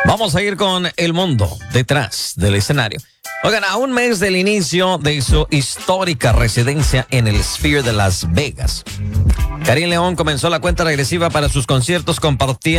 Vamos a ir con el mundo detrás del escenario. Oigan, a un mes del inicio de su histórica residencia en el Sphere de Las Vegas, Karim León comenzó la cuenta regresiva para sus conciertos compartiendo